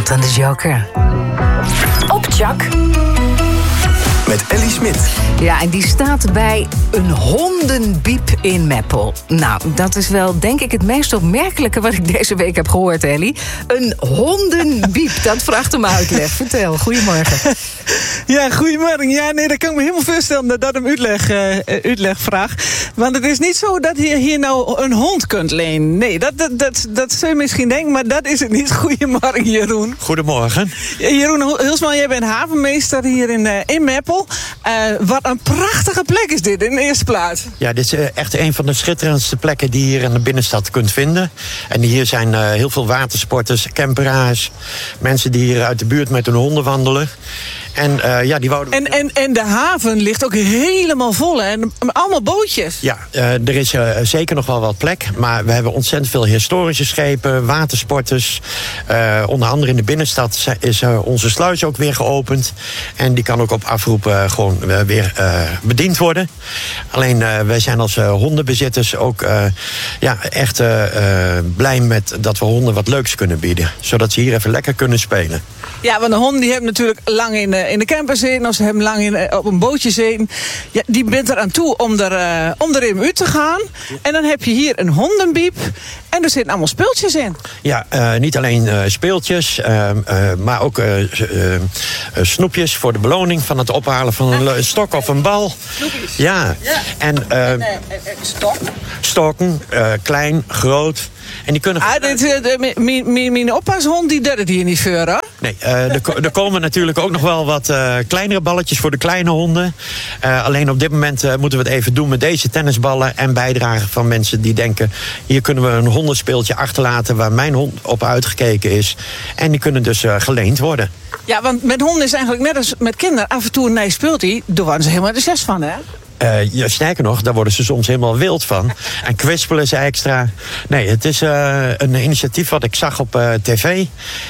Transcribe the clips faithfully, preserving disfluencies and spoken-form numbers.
Schuld aan de Joker. Op Chak. Met Ellie Smit. Ja, en die staat bij een hondenbiep in Meppel. Nou, dat is wel, denk ik, het meest opmerkelijke wat ik deze week heb gehoord, Ellie. Een hondenbiep, dat vraagt om uitleg. Vertel, goedemorgen. Ja, goedemorgen. Ja, nee, dat kan ik me helemaal voorstellen dat dat hem uitleg, uh, uitleg vraagt. Want het is niet zo dat je hier nou een hond kunt lenen. Nee, dat, dat, dat, dat zul je misschien denken, maar dat is het niet. Goedemorgen, Jeroen. Goedemorgen. Jeroen Hulsman, jij bent havenmeester hier in, uh, in Meppel. Uh, wat een prachtige plek is dit in de eerste plaats. Ja, dit is uh, echt een van de schitterendste plekken die je hier in de binnenstad kunt vinden. En hier zijn uh, heel veel watersporters, camperaars, mensen die hier uit de buurt met hun honden wandelen. En, uh, ja, die wouden... en, en, en de haven ligt ook helemaal vol, hè? Allemaal bootjes. Ja, uh, er is uh, zeker nog wel wat plek. Maar we hebben ontzettend veel historische schepen, watersporters. Uh, onder andere in de binnenstad is uh, onze sluis ook weer geopend. En die kan ook op afroep uh, gewoon uh, weer uh, bediend worden. Alleen uh, wij zijn als uh, hondenbezitters ook uh, ja, echt uh, uh, blij met dat we honden wat leuks kunnen bieden. Zodat ze hier even lekker kunnen spelen. Ja, want de honden die hebben natuurlijk lang in de, in de camper zitten, of ze hebben lang in, op een bootje zitten. Ja, die bent er aan toe om er, uh, om er even uit te gaan. En dan heb je hier een hondenbiep. En er zitten allemaal speeltjes in. Ja, uh, niet alleen uh, speeltjes, uh, uh, maar ook uh, uh, uh, snoepjes voor de beloning van het ophalen van een, een stok of een bal. Snoepjes. Ja, ja. en, uh, en uh, stok. stokken, uh, klein, groot. En die kunnen... Ah, dit, uh, mijn oppashond die deed het hier niet voor, hoor. Nee, uh, er, er komen natuurlijk ook nog wel wat uh, kleinere balletjes voor de kleine honden. Uh, alleen op dit moment uh, moeten we het even doen met deze tennisballen en bijdragen van mensen die denken, hier kunnen we een hondenspeeltje achterlaten waar mijn hond op uitgekeken is. En die kunnen dus uh, geleend worden. Ja, want met honden is eigenlijk net als met kinderen. Af en toe een nee speelt hij, daar worden ze helemaal enthousiast van, hè? Uh, ja, sterker nog, daar worden ze soms helemaal wild van. En kwispelen ze extra. Nee, het is uh, een initiatief wat ik zag op uh, tv.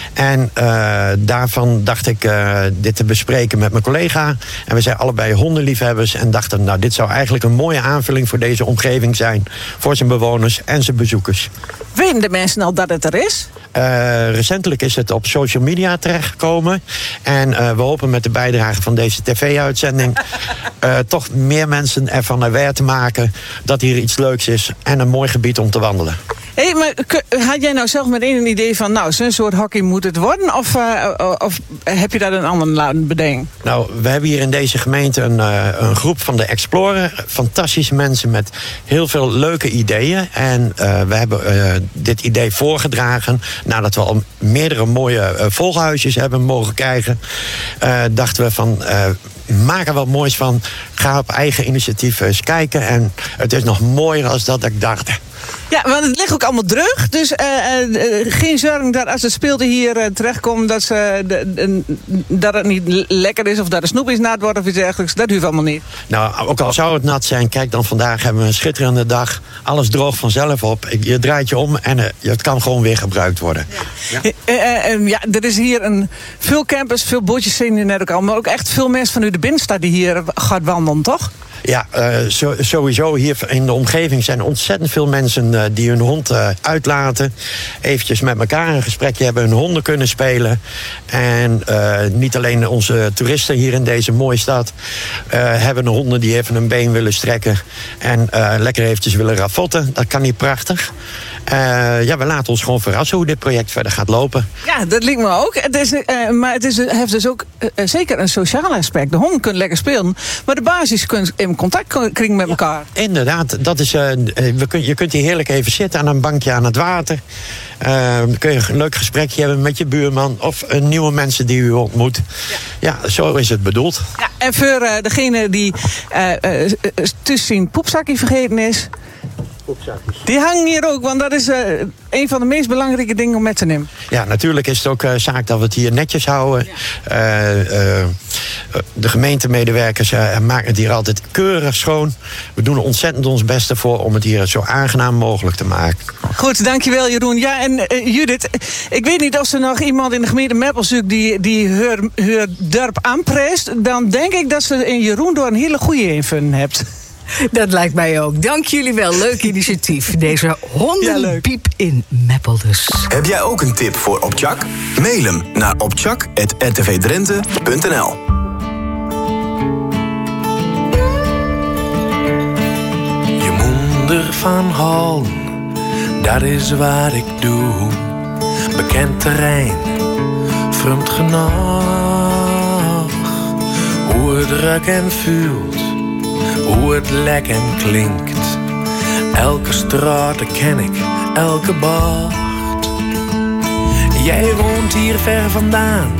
En uh, daarvan dacht ik uh, dit te bespreken met mijn collega. En we zijn allebei hondenliefhebbers. En dachten, nou, dit zou eigenlijk een mooie aanvulling voor deze omgeving zijn. Voor zijn bewoners en zijn bezoekers. Weten de mensen al dat het er is? Uh, recentelijk is het op social media terechtgekomen. En uh, we hopen met de bijdrage van deze tv-uitzending... Uh, toch meer mensen ervan aware te maken dat hier iets leuks is en een mooi gebied om te wandelen. Hé, hey, maar had jij nou zelf meteen een idee van, nou, zo'n soort hockey moet het worden? Of, uh, of heb je dat een ander laten bedenken? Nou, we hebben hier in deze gemeente een, uh, een groep van de Explorer. Fantastische mensen met heel veel leuke ideeën. En uh, we hebben uh, dit idee voorgedragen nadat we al meerdere mooie uh, volghuisjes hebben mogen krijgen. Uh, dachten we van... Uh, maak er wat moois van. Ga op eigen initiatief eens kijken. En het is nog mooier als dat ik dacht. Ja, want het ligt ook allemaal terug. Dus uh, uh, geen zorgen dat als het speelde hier uh, terechtkomt... Dat, ze, de, de, dat het niet lekker is of dat de snoep is nat wordt of iets dergelijks. Dat hoeft allemaal niet. Nou, ook al zou het nat zijn. Kijk, dan vandaag hebben we een schitterende dag. Alles droogt vanzelf op. Je draait je om en uh, het kan gewoon weer gebruikt worden. Ja, ja. Uh, uh, uh, ja er is hier een, veel campers, veel bootjes zien je net ook al. Maar ook echt veel mensen van u de binnenstad die hier gaat wandelen, toch? Ja, uh, so, sowieso hier in de omgeving zijn ontzettend veel mensen uh, die hun hond uh, uitlaten. Eventjes met elkaar een gesprekje hebben, hun honden kunnen spelen. En uh, niet alleen onze toeristen hier in deze mooie stad uh, hebben de honden die even een been willen strekken. En uh, lekker eventjes willen ravotten. Dat kan niet prachtig. Uh, ja, we laten ons gewoon verrassen hoe dit project verder gaat lopen. Ja, dat lijkt me ook. Het is, uh, maar het is, heeft dus ook uh, zeker een sociaal aspect. De honden kunnen lekker spelen, maar de basis kunt in contact kringen met elkaar. Ja, inderdaad, dat is, uh, we kun, je kunt hier heerlijk even zitten aan een bankje aan het water. Uh, dan kun je een leuk gesprekje hebben met je buurman of uh, nieuwe mensen die u ontmoet. Ja, ja, zo is het bedoeld. Ja, en voor uh, degene die uh, uh, tussen zijn poepzakje vergeten is... Die hangen hier ook, want dat is uh, een van de meest belangrijke dingen om met te nemen. Ja, natuurlijk is het ook uh, zaak dat we het hier netjes houden. Ja. Uh, uh, de gemeentemedewerkers uh, maken het hier altijd keurig schoon. We doen er ontzettend ons best voor om het hier zo aangenaam mogelijk te maken. Goed, dankjewel Jeroen. Ja, en uh, Judith, ik weet niet of er nog iemand in de gemeente Meppel zoekt die, die haar dorp aanprijst. Dan denk ik dat ze in Jeroen door een hele goede invulling hebt. Dat lijkt mij ook. Dank jullie wel. Leuk initiatief. Deze hondenpiep Ja, in Meppel dus. Heb jij ook een tip voor Opchak? Mail hem naar opchak punt r t v drenthe punt n l. Je moet ervan houden, dat is wat ik doe. Bekend terrein, vreemd genoeg. Hoe het ruikt en voelt, hoe het lekt en klinkt. Elke straat ken ik, elke bocht. Jij woont hier ver vandaan.